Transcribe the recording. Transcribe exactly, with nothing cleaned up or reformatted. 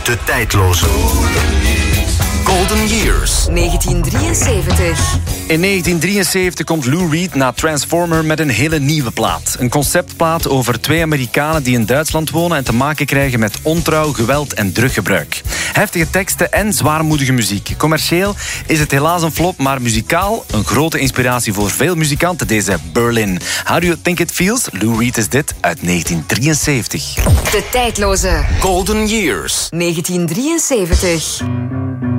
De tijdloze Golden Years. negentien drieënzeventig. In negentien drieënzeventig komt Lou Reed na Transformer met een hele nieuwe plaat. Een conceptplaat over twee Amerikanen die in Duitsland wonen en te maken krijgen met ontrouw, geweld en druggebruik. Heftige teksten en zwaarmoedige muziek. Commercieel is het helaas een flop, maar muzikaal een grote inspiratie voor veel muzikanten, deze Berlin. How do you think it feels? Lou Reed is dit uit negentien drieënzeventig. De tijdloze Golden Years. negentien drieënzeventig.